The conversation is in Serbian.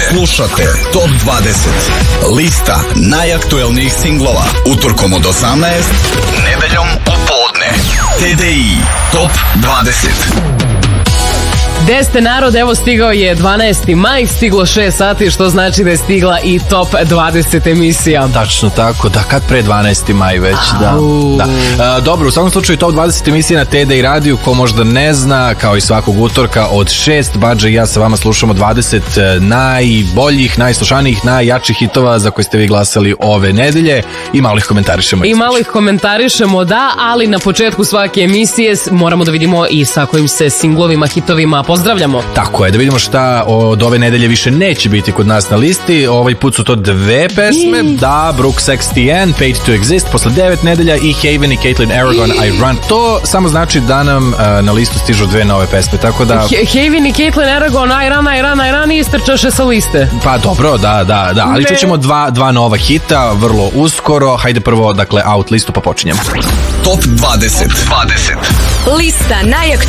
Slušate Top 20. Lista najaktuelnijih singlova. Utorkom od 18, nedeljom u podne. TDI Top 20. Gde ste narod, evo stigao je 12. maj, stiglo 6 sati, što znači da je stigla i Top 20 emisija. Tačno tako, da kad pre 12. maj već, da. Dobro, u svakom slučaju Top 20 emisija na TDI radiju, ko možda ne zna, kao i svakog utorka od 6, Badža i ja sa vama slušamo 20 najboljih, najslušanijih, najjačih hitova za koje ste vi glasali ove nedelje i malo ih komentarišemo. I malo ih komentarišemo, da, ali na početku svake emisije moramo da vidimo i sa kojim se singlovima, hitovima pozdravljamo. Tako je, da vidimo šta od ove nedelje više neće biti kod nas na listi. Ovaj put su to dve pesme. Da, Brooke Sexton, Paid to Exist, posle 9 nedelja, i Haven i Caitlin Aragon, I Run. To samo znači da nam na listu stižu dve nove pesme, tako da... Haven i Caitlin Aragon, I Run i istrčaše sa liste. Pa dobro, da, ali čućemo dva nova hita vrlo uskoro. Hajde prvo, dakle, out listu pa počinjemo. Top 20. Lista najaktuelnijih